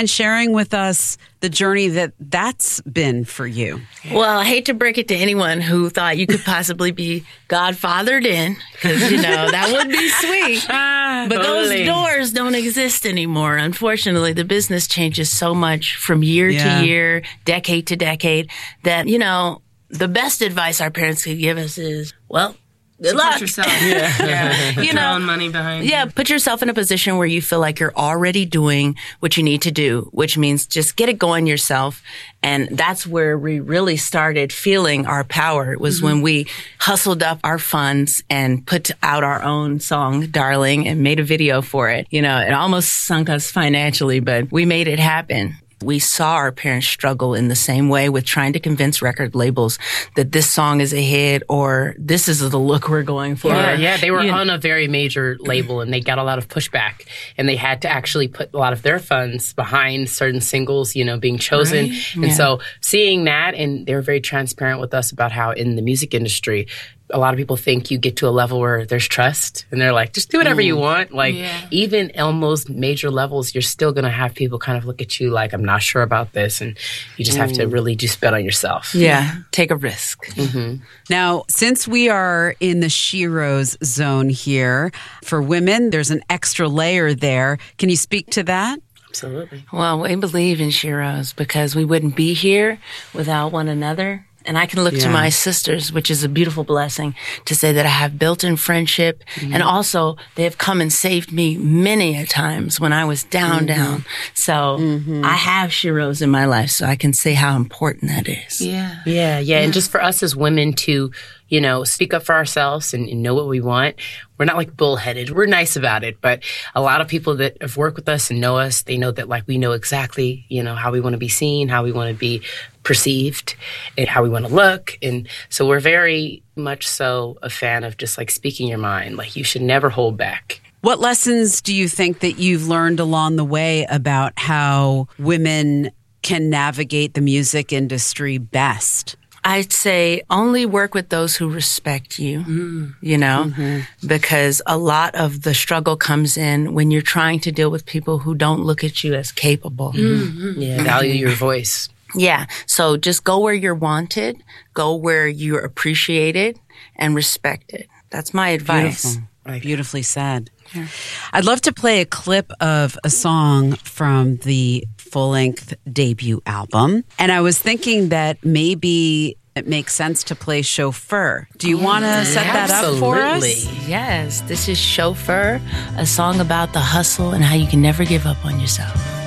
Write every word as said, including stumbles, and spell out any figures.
mind sharing with us the journey that that's been for you? Well, I hate to break it to anyone who thought you could possibly be godfathered in, because, you know, that would be sweet. Ah, but totally. those doors don't exist anymore. Unfortunately, the business changes so much from year Yeah. to year, decade to decade, that, you know, the best advice our parents could give us is, well, good luck. Put yourself, yeah. yeah. Put You your know, own money behind Yeah, you. put yourself in a position where you feel like you're already doing what you need to do, which means just get it going yourself. And that's where we really started feeling our power. It was mm-hmm. when we hustled up our funds and put out our own song, Darling, and made a video for it. You know, it almost sunk us financially, but we made it happen. We saw our parents struggle in the same way with trying to convince record labels that this song is a hit or this is the look we're going for. Yeah, yeah, they were You on a very major label and they got a lot of pushback and they had to actually put a lot of their funds behind certain singles, you know, being chosen. Right. And Yeah. so seeing that, and they were very transparent with us about how in the music industry, a lot of people think you get to a level where there's trust and they're like, just do whatever you want. Like Yeah. even on those major levels, you're still going to have people kind of look at you like, I'm not sure about this. And you just have to really just bet on yourself. Yeah, take a risk. Mm-hmm. Now, since we are in the Sheroes zone here, for women, there's an extra layer there. Can you speak to that? Absolutely. Well, we believe in Sheroes because we wouldn't be here without one another. And I can look to Yeah. my sisters, which is a beautiful blessing, to say that I have built-in friendship. Mm-hmm. And also, they have come and saved me many a times when I was down, mm-hmm. down. So mm-hmm. I have Sheroes in my life, so I can say how important that is. Yeah. Yeah, yeah. And just for us as women to, you know, speak up for ourselves and, and know what we want. We're not like bullheaded. We're nice about it. But a lot of people that have worked with us and know us, they know that like we know exactly, you know, how we want to be seen, how we want to be perceived, and how we want to look. And so we're very much so a fan of just like speaking your mind. Like you should never hold back. What lessons do you think that you've learned along the way about how women can navigate the music industry best? I'd say only work with those who respect you, mm. you know, mm-hmm. because a lot of the struggle comes in when you're trying to deal with people who don't look at you as capable. Mm-hmm. Yeah, value your voice. Yeah. So just go where you're wanted, go where you're appreciated and respected. That's my advice. Beautiful. Right. Beautifully said. Yeah. I'd love to play a clip of a song from the full-length debut album. And I was thinking that maybe it makes sense to play Chauffeur. Do you want to set that up for us? Absolutely. Yes. This is Chauffeur, a song about the hustle and how you can never give up on yourself.